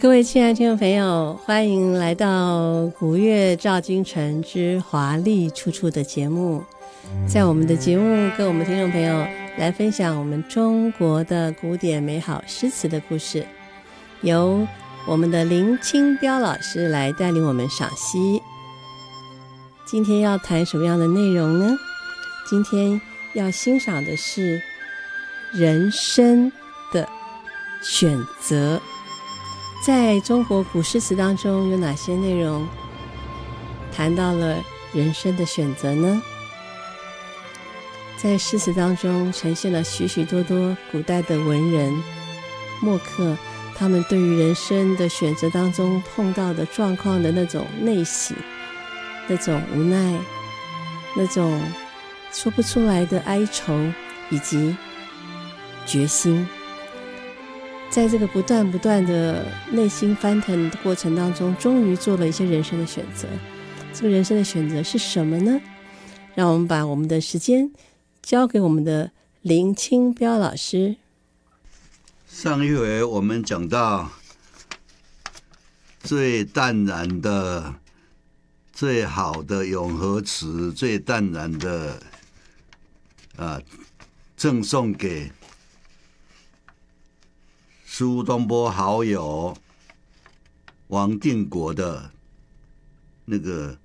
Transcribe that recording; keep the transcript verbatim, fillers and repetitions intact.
各位亲爱的听众朋友，欢迎来到古乐照京城之华丽处处的节目。在我们的节目跟我们听众朋友来分享我们中国的古典美好诗词的故事，由我们的林清标老师来带领我们赏析。今天要谈什么样的内容呢？今天要欣赏的是人生的选择。在中国古诗词当中，有哪些内容谈到了人生的选择呢？在诗词当中呈现了许许多多古代的文人墨客，他们对于人生的选择当中碰到的状况的那种内省，那种无奈，那种说不出来的哀愁以及决心。在这个不断不断的内心翻腾的过程当中，终于做了一些人生的选择。这个人生的选择是什么呢？让我们把我们的时间交给我们的林清标老师。 上一回我们讲到最淡然的、最好的永和词，最淡然的啊，赠送给苏东坡好友王定国的那个